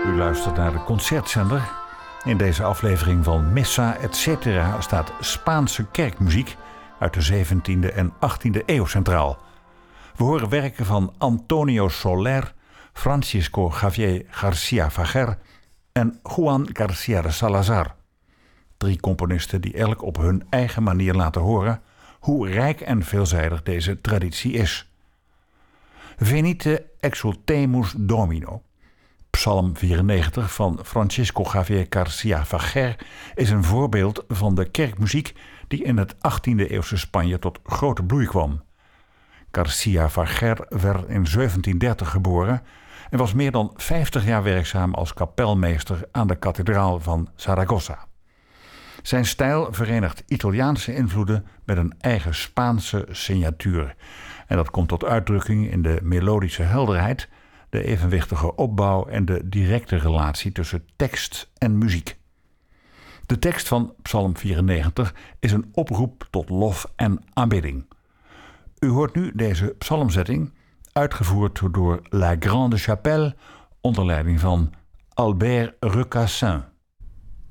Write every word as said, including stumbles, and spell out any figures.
U luistert naar de Concertzender. In deze aflevering van Messa et cetera staat Spaanse kerkmuziek uit de zeventiende en achttiende eeuw centraal. We horen werken van Antonio Soler, Francisco Javier García Fager en Juan García de Salazar. Drie componisten die elk op hun eigen manier laten horen hoe rijk en veelzijdig deze traditie is. Venite exultemus Domino. Psalm vierennegentig van Francisco Javier García Fager is een voorbeeld van de kerkmuziek die in het achttiende eeuwse Spanje tot grote bloei kwam. García Fager werd in zeventiendertig geboren en was meer dan vijftig jaar werkzaam als kapelmeester aan de kathedraal van Zaragoza. Zijn stijl verenigt Italiaanse invloeden met een eigen Spaanse signatuur. En dat komt tot uitdrukking in de melodische helderheid, de evenwichtige opbouw en de directe relatie tussen tekst en muziek. De tekst van Psalm vierennegentig is een oproep tot lof en aanbidding. U hoort nu deze psalmzetting, uitgevoerd door La Grande Chapelle onder leiding van Albert Recassin.